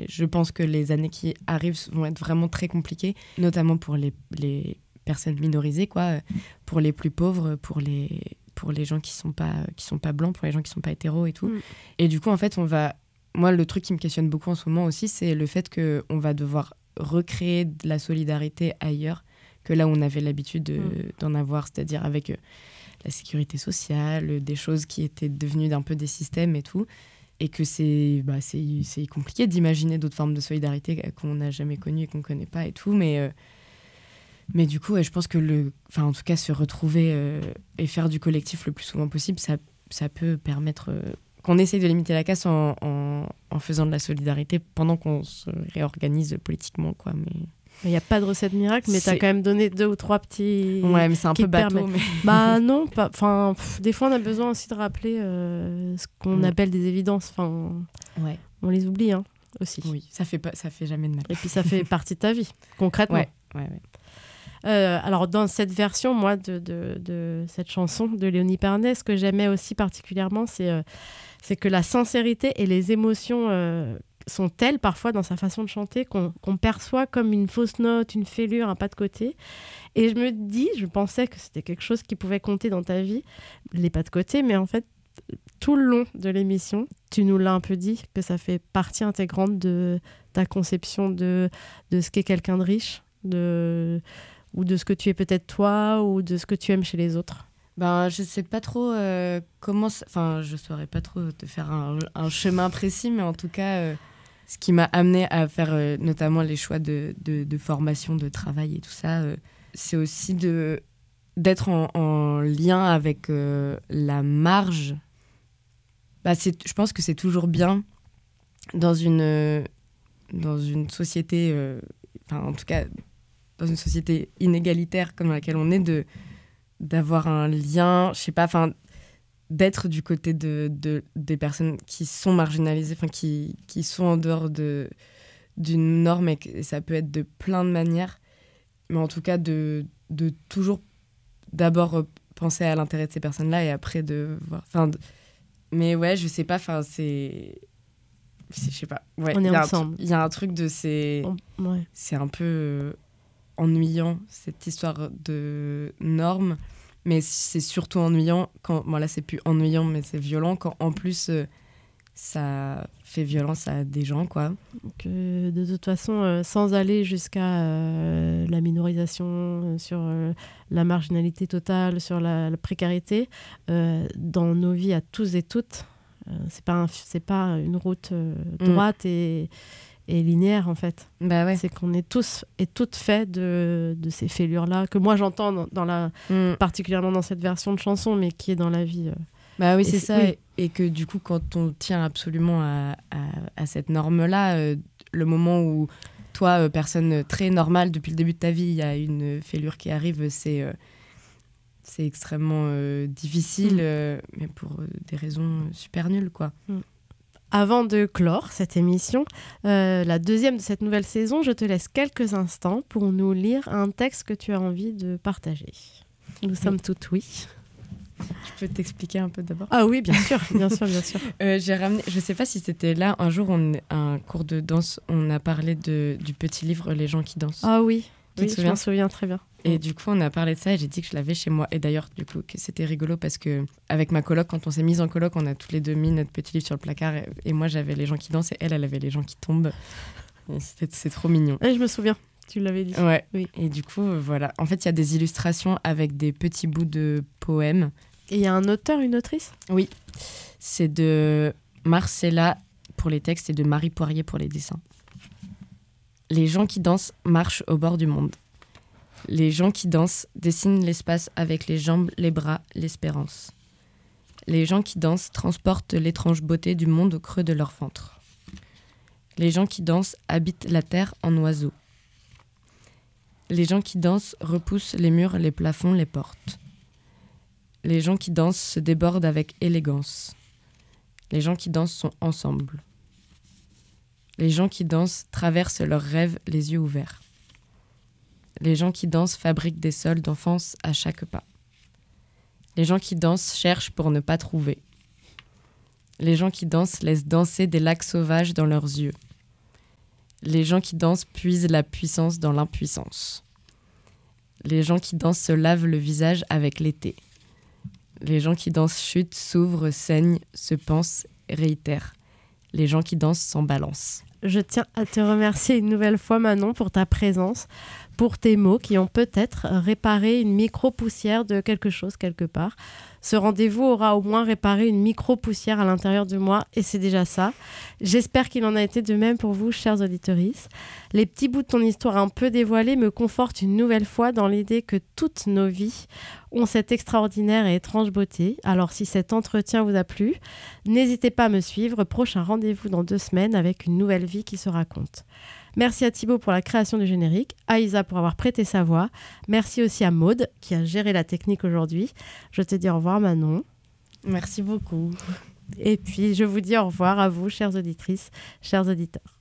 je pense que les années qui arrivent vont être vraiment très compliquées, notamment pour les personnes minorisées, quoi, pour les plus pauvres, pour les gens qui sont pas blancs, pour les gens qui sont pas hétéros et tout. Et du coup, en fait, moi, le truc qui me questionne beaucoup en ce moment aussi, c'est le fait qu'on va devoir recréer de la solidarité ailleurs que là où on avait l'habitude d'en avoir, c'est-à-dire avec la sécurité sociale, des choses qui étaient devenues un peu des systèmes et tout. Et que c'est compliqué d'imaginer d'autres formes de solidarité qu'on n'a jamais connues et qu'on ne connaît pas et tout. Mais du coup, je pense que en tout cas, se retrouver et faire du collectif le plus souvent possible, ça peut permettre qu'on essaye de limiter la casse en faisant de la solidarité pendant qu'on se réorganise politiquement, quoi. Mais... Il n'y a pas de recette miracle, mais tu as quand même donné 2 ou 3 petits... Ouais, mais c'est un peu bateau. Mais... Bah non, des fois on a besoin aussi de rappeler ce qu'on appelle des évidences. Ouais. On les oublie aussi. Oui, ça fait jamais de mal. Et puis ça fait partie de ta vie, concrètement. Ouais. Alors dans cette version, moi, de cette chanson de Léonie Pernet, ce que j'aimais aussi particulièrement, c'est que la sincérité et les émotions... sont telles parfois dans sa façon de chanter qu'on perçoit comme une fausse note, une fêlure, un pas de côté. Et je pensais que c'était quelque chose qui pouvait compter dans ta vie, les pas de côté, mais en fait, tout le long de l'émission, tu nous l'as un peu dit, que ça fait partie intégrante de ta conception de ce qu'est quelqu'un de riche, ou de ce que tu es peut-être toi, ou de ce que tu aimes chez les autres. Je sais pas trop comment... je saurais pas trop te faire un chemin précis, mais en tout cas... ce qui m'a amené à faire notamment les choix de formation, de travail et tout ça, c'est aussi d'être en lien avec la marge. Je pense que c'est toujours bien dans une société, en tout cas dans une société inégalitaire comme laquelle on est, d'avoir un lien, je sais pas, d'être du côté des personnes qui sont marginalisées, qui sont en dehors d'une norme, et ça peut être de plein de manières, mais en tout cas de toujours d'abord penser à l'intérêt de ces personnes-là et après de voir... mais ouais, je sais pas, je sais pas. Ouais, on est ensemble. Il y a un truc de c'est un peu ennuyant, cette histoire de normes. Mais c'est surtout ennuyant quand... Bon, là, c'est plus ennuyant, mais c'est violent quand, en plus, ça fait violence à des gens, quoi. Donc, de toute façon, sans aller jusqu'à la minorisation, sur la marginalité totale, sur la précarité, dans nos vies à tous et toutes, c'est pas une route droite et linéaire, en fait. Bah ouais. C'est qu'on est tous et toutes faits de ces fêlures-là, que moi j'entends particulièrement dans cette version de chanson, mais qui est dans la vie. Bah oui, c'est ça. Oui. Et que du coup, quand on tient absolument à cette norme-là, le moment où toi, personne très normale, depuis le début de ta vie, il y a une fêlure qui arrive, c'est extrêmement difficile, mais pour des raisons super nulles, quoi. Avant de clore cette émission, la deuxième de cette nouvelle saison, je te laisse quelques instants pour nous lire un texte que tu as envie de partager. Nous sommes toutes oui. Je peux t'expliquer un peu d'abord ? Ah oui, bien sûr. J'ai ramené, je sais pas si c'était là, un jour, un cours de danse, on a parlé du petit livre « Les gens qui dansent ». Ah oui, je m'en souviens très bien. Et du coup, on a parlé de ça et j'ai dit que je l'avais chez moi. Et d'ailleurs, du coup, que c'était rigolo parce que avec ma coloc, quand on s'est mis en coloc, on a toutes les deux mis notre petit livre sur le placard. Et moi, j'avais les gens qui dansent et elle avait les gens qui tombent. Et c'est trop mignon. Et je me souviens, tu l'avais dit. Ouais. Oui. Et du coup, voilà. En fait, il y a des illustrations avec des petits bouts de poèmes. Et il y a un auteur, une autrice ? Oui. C'est de Marcella pour les textes et de Marie Poirier pour les dessins. Les gens qui dansent marchent au bord du monde. Les gens qui dansent dessinent l'espace avec les jambes, les bras, l'espérance. Les gens qui dansent transportent l'étrange beauté du monde au creux de leur ventre. Les gens qui dansent habitent la terre en oiseaux. Les gens qui dansent repoussent les murs, les plafonds, les portes. Les gens qui dansent se débordent avec élégance. Les gens qui dansent sont ensemble. Les gens qui dansent traversent leurs rêves les yeux ouverts. Les gens qui dansent fabriquent des sols d'enfance à chaque pas. Les gens qui dansent cherchent pour ne pas trouver. Les gens qui dansent laissent danser des lacs sauvages dans leurs yeux. Les gens qui dansent puisent la puissance dans l'impuissance. Les gens qui dansent se lavent le visage avec l'été. Les gens qui dansent chutent, s'ouvrent, saignent, se pensent, réitèrent. Les gens qui dansent s'en balancent. Je tiens à te remercier une nouvelle fois, Manon, pour ta présence, pour tes mots qui ont peut-être réparé une micro-poussière de quelque chose quelque part. Ce rendez-vous aura au moins réparé une micro-poussière à l'intérieur de moi et c'est déjà ça. J'espère qu'il en a été de même pour vous, chers auditeurs. Les petits bouts de ton histoire un peu dévoilés me confortent une nouvelle fois dans l'idée que toutes nos vies ont cette extraordinaire et étrange beauté. Alors si cet entretien vous a plu, n'hésitez pas à me suivre. Prochain rendez-vous dans 2 semaines avec une nouvelle vie qui se raconte. Merci à Thibaut pour la création du générique, à Isa pour avoir prêté sa voix. Merci aussi à Maude qui a géré la technique aujourd'hui. Je te dis au revoir Manon. Merci beaucoup. Et puis je vous dis au revoir à vous, chères auditrices, chers auditeurs.